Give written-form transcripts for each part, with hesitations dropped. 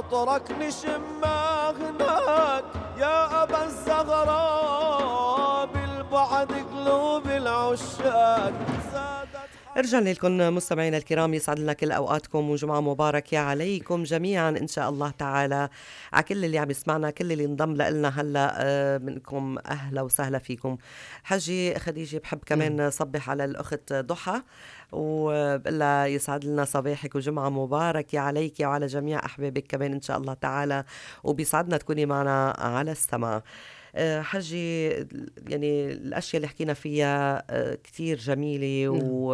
عطرك نشم هناك يا أبا الزغراء، بالبعد قلوب العشاق زادت. رجعنا لكم مستمعينا الكرام، يسعد لنا كل أوقاتكم وجمعة مباركة عليكم جميعا إن شاء الله تعالى. على كل اللي عم يسمعنا، كل اللي انضم لنا هلأ منكم أهلا وسهلا فيكم. حجي خديجة بحب كمان صبح على الأخت ضحى وبقول لها يسعد لنا صباحك وجمعة مباركة عليك وعلى جميع أحبابك كمان إن شاء الله تعالى، وبيسعدنا تكوني معنا على السماع. حجي يعني الأشياء اللي حكينا فيها كتير جميلة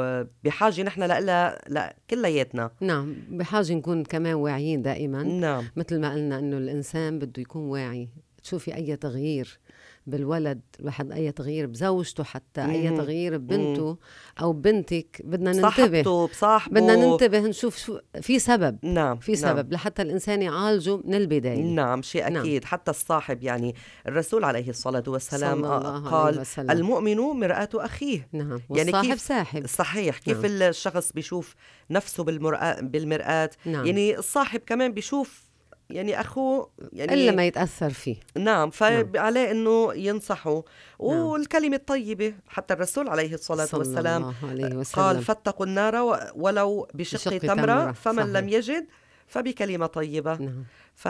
وبحاجة نحن لها كلياتنا. نعم، بحاجة نكون كمان واعيين دائما. نعم، مثل ما قلنا إنه الإنسان بده يكون واعي. تشوفي أي تغيير بالولد، واحد أي تغيير بزوجته، حتى أي تغيير ببنته أو بنتك، بدنا ننتبه بصاحبه، بدنا ننتبه نشوف شو في سبب. نعم، في سبب لحتى الإنسان يعالجه من البداية. نعم، شيء أكيد. حتى الصاحب، يعني الرسول عليه الصلاة والسلام قال المؤمن مرآة أخيه. نعم، يعني والصاحب كيف ساحب. صحيح، كيف الشخص بيشوف نفسه بالمرآة. نعم. يعني الصاحب كمان بيشوف يعني أخوه، يعني إلا ما يتأثر فيه. نعم، فعليه أنه ينصحه. والكلمة الطيبة، حتى الرسول عليه الصلاة والسلام قال فاتقوا النار ولو بشق تمرة، فمن صحيح. لم يجد فبكلمة طيبة. نعم.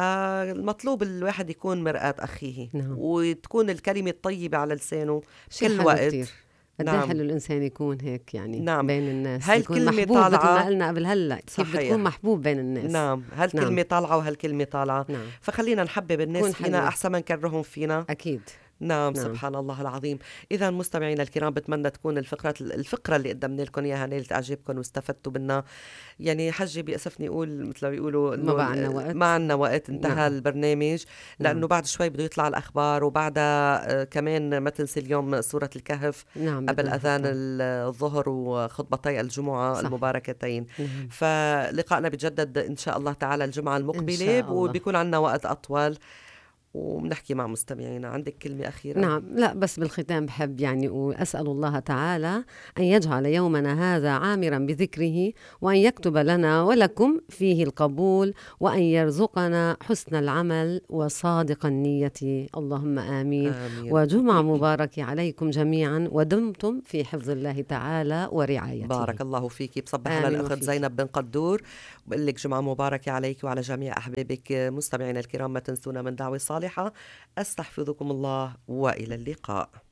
فالمطلوب الواحد يكون مرآة أخيه. نعم. وتكون الكلمة الطيبة على لسانه كل حلو وقت. كتير. قد حلو الإنسان يكون هيك، يعني نعم. بين الناس هالكلمة يكون محبوب طالعة، مثل ما قلنا قبل هلا، كيف بتكون محبوب بين الناس. نعم، هالكلمة طالعة وهالكلمة طالعة. نعم. فخلينا نحبب الناس فينا أحسن ما نكرههم فينا. أكيد. نعم. سبحان الله العظيم. إذا مستمعينا الكرام، بتمنى تكون الفقرة اللي قدمنا لكم إياها نالت إعجابكم واستفدتوا منها. يعني حجي بيأسفني أقول مثل ما بيقولوا إنه ما عنا وقت، انتهى البرنامج، لأنه بعد شوي بده يطلع الأخبار، وبعدها كمان ما تنسي اليوم سورة الكهف قبل أذان الظهر وخطبتي الجمعة المباركتين. فلقائنا بيتجدد إن شاء الله تعالى الجمعة المقبلة، وبيكون عنا وقت أطول وبنحكي مع مستمعينا. عندك كلمة أخيرة؟ نعم، لا بس بالختام بحب يعني وأسأل الله تعالى أن يجعل يومنا هذا عامرا بذكره، وأن يكتب لنا ولكم فيه القبول، وأن يرزقنا حسن العمل وصادق النية، اللهم آمين. وجمعة مباركة عليكم جميعا، ودمتم في حفظ الله تعالى ورعايته. بارك الله فيك. بصبح على الأخت زينب بن قدور، بقول لك جمعة مباركة عليك وعلى جميع أحبابك. مستمعينا الكرام، ما تنسونا من دعوة صالحة. أستحفظكم الله وإلى اللقاء.